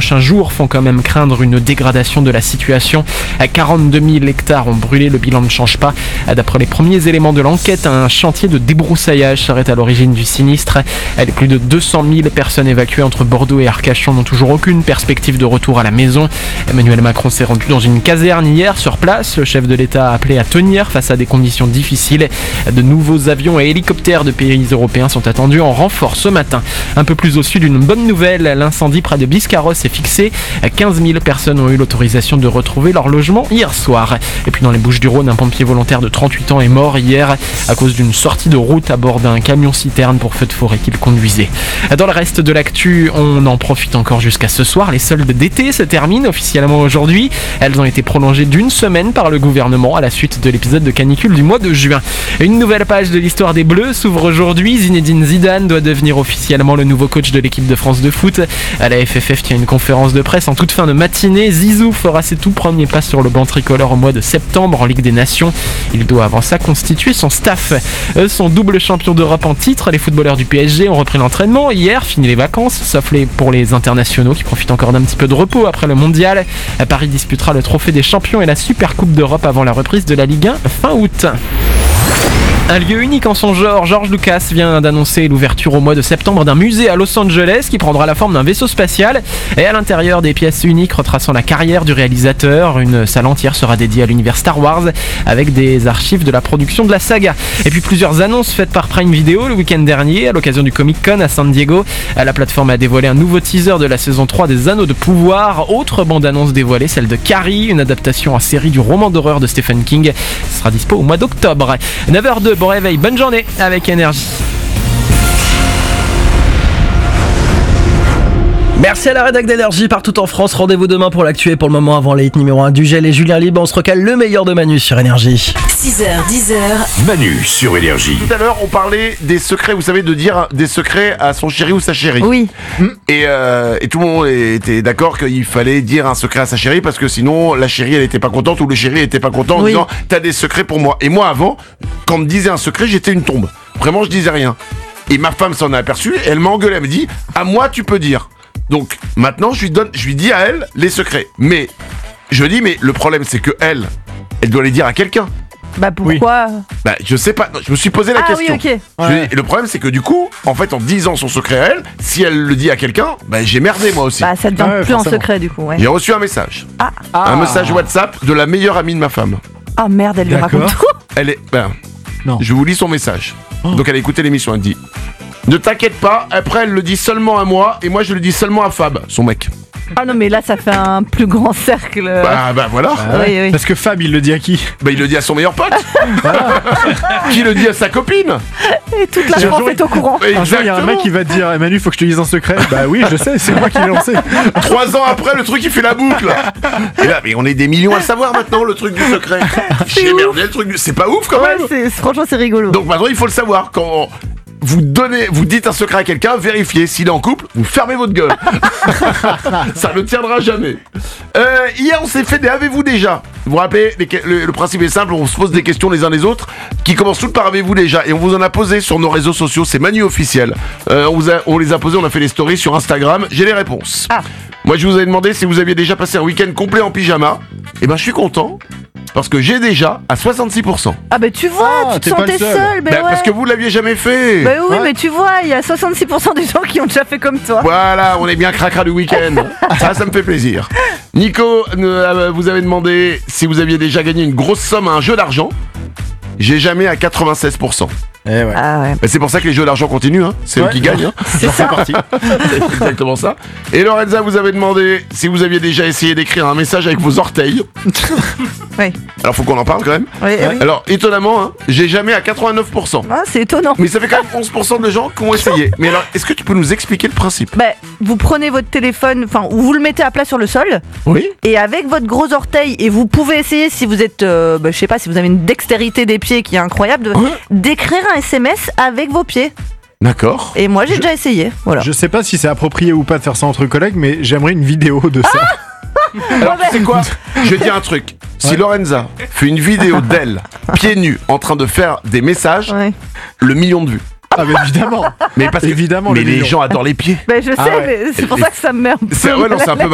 prochains jours font quand même craindre une dégradation de la situation. 42 000 hectares ont brûlé, le bilan ne change pas. D'après les premiers éléments de l'enquête, un chantier de débroussaillage serait à l'origine du sinistre. Les plus de 200 000 personnes évacuées entre Bordeaux et Arcachon n'ont toujours aucune perspective de retour à la maison. Emmanuel Macron s'est rendu dans une caserne hier sur place. Le chef de l'État a appelé à tenir face à des conditions difficiles. De nouveaux avions et hélicoptères de pays européens sont attendus en renfort ce matin. Un peu plus au sud, une bonne nouvelle, l'incendie près de Biscarrosse est fixé. 15 000 personnes ont eu l'autorisation de retrouver leur logement hier soir. Et puis dans les Bouches-du-Rhône, un pompier volontaire de 38 ans est mort hier à cause d'une sortie de route à bord d'un camion-citerne pour feu de forêt qu'il conduisait. Dans le reste de l'actu, on en profite encore jusqu'à ce soir. Les soldes d'été se terminent officiellement aujourd'hui. Elles ont été prolongées d'une semaine par le gouvernement à la suite de l'épisode de canicule du mois de juin. Une nouvelle page de l'histoire des Bleus s'ouvre aujourd'hui. Zinedine Zidane doit devenir officiellement le nouveau coach de l'équipe de France de foot. À la FFF tient une conférence de presse en toute fin de matinée. Zizou fera ses tout premiers pas sur le banc tricolore au mois de septembre en Ligue des Nations. Il doit avant ça constituer son staff. Eux sont double champions d'Europe en titre. Les footballeurs du PSG ont repris l'entraînement hier, fini les vacances, sauf pour les internationaux qui profitent encore d'un petit peu de repos après le mondial. Paris disputera le trophée des champions et la Super Coupe d'Europe avant la reprise de la Ligue 1 fin août. Un lieu unique en son genre, George Lucas vient d'annoncer l'ouverture au mois de septembre d'un musée à Los Angeles qui prendra la forme d'un vaisseau spatial et à l'intérieur des pièces uniques retraçant la carrière du réalisateur. Une salle entière sera dédiée à l'univers Star Wars avec des archives de la production de la saga. Et puis plusieurs annonces faites par Prime Video le week-end dernier à l'occasion du Comic-Con à San Diego. La plateforme a dévoilé un nouveau teaser de la saison 3 des Anneaux de Pouvoir. Autre bande-annonce dévoilée, celle de Carrie, une adaptation en série du roman d'horreur de Stephen King. Ce sera dispo au mois d'octobre. 9h02, bon réveil, bonne journée avec Énergie. Merci à la rédac d'Énergie partout en France. Rendez-vous demain pour l'actu et pour le moment avant les hits numéro 1 du Gel et Julien Libre. On se recale le meilleur de Manu sur Énergie. 6h, 10h. Manu sur Énergie. Tout à l'heure, on parlait des secrets, vous savez, de dire des secrets à son chéri ou sa chérie. Oui. Et tout le monde était d'accord qu'il fallait dire un secret à sa chérie parce que sinon, la chérie, elle était pas contente ou le chéri était pas content en disant « T'as des secrets pour moi ». Et moi, avant, quand on me disait un secret, j'étais une tombe. Vraiment, je disais rien. Et ma femme s'en a aperçue, elle m'a engueulé, elle me dit « À moi, tu peux dire ». Donc maintenant je lui dis à elle les secrets. Mais je dis mais le problème c'est que elle doit les dire à quelqu'un. Bah pourquoi Bah je sais pas, je me suis posé la question. Oui, ok. Et le problème c'est que du coup, en fait en disant son secret à elle, si elle le dit à quelqu'un, bah j'ai merdé moi aussi. Bah ça devient plus forcément. En secret du coup, ouais. J'ai reçu un message. Un message WhatsApp de la meilleure amie de ma femme. Ah merde, elle lui raconte tout. Elle est... non. Je vous lis son message. Donc elle a écouté l'émission, elle dit... Ne t'inquiète pas, après elle le dit seulement à moi et moi je le dis seulement à Fab, son mec. Ah non mais là ça fait un plus grand cercle. Bah voilà. Oui. Parce que Fab il le dit à qui? Bah il le dit à son meilleur pote. Qui le dit à sa copine. Et toute la France est au courant. Un jour il y a un mec qui va te dire Manu faut que je te dise un secret. Bah oui je sais, c'est moi qui l'ai lancé. 3 ans après le truc il fait la boucle. Et là mais on est des millions à le savoir maintenant le truc du secret. J'ai merdé le truc du... C'est pas ouf quand même. Franchement c'est rigolo. Donc maintenant il faut le savoir quand... Vous dites un secret à quelqu'un, vérifiez s'il est en couple, vous fermez votre gueule. Ça ne tiendra jamais. Hier, on s'est fait des avez-vous déjà. Vous vous rappelez, le principe est simple, on se pose des questions les uns les autres, qui commencent toutes par avez-vous déjà. Et on vous en a posé sur nos réseaux sociaux, c'est Manu officiel. On les a posés, on a fait les stories sur Instagram. J'ai les réponses. Moi, je vous avais demandé si vous aviez déjà passé un week-end complet en pyjama. Et ben, je suis content. Parce que j'ai déjà à 66%. Ah bah tu vois, tu te sentais seul. Bah, parce que vous l'aviez jamais fait. Bah oui, mais tu vois, il y a 66% des gens qui ont déjà fait comme toi. Voilà, on est bien cracra du week-end. Ça me fait plaisir. Nico, vous avez demandé si vous aviez déjà gagné une grosse somme à un jeu d'argent. J'ai jamais à 96%. Ah ouais. C'est pour ça que les jeux d'argent continuent, hein. C'est eux qui gagnent. Hein. C'est ça. Parti. C'est exactement ça. Et Lorenza, vous avez demandé si vous aviez déjà essayé d'écrire un message avec vos orteils. Oui. Alors faut qu'on en parle quand même. Oui. Alors étonnamment, hein, j'ai jamais à 89%. Ah, c'est étonnant. Mais ça fait quand même 11% de gens qui ont essayé. Mais alors, est-ce que tu peux nous expliquer le principe? Bah, vous prenez votre téléphone, enfin, vous le mettez à plat sur le sol. Oui. Et avec votre gros orteil, et vous pouvez essayer si vous êtes, je sais pas, si vous avez une dextérité des pieds qui est incroyable, d'écrire un SMS avec vos pieds. D'accord. Et moi, j'ai déjà essayé. Voilà. Je sais pas si c'est approprié ou pas de faire ça entre collègues, mais j'aimerais une vidéo de ça. Alors, tu sais quoi? Je vais dire un truc. Si Lorenza fait une vidéo d'elle, pieds nus, en train de faire des messages, le million de vues. Ah mais évidemment. Mais parce que, évidemment. Mais les gens adorent les pieds. Bah, je sais, mais c'est pour ça que ça me met un peu. C'est un peu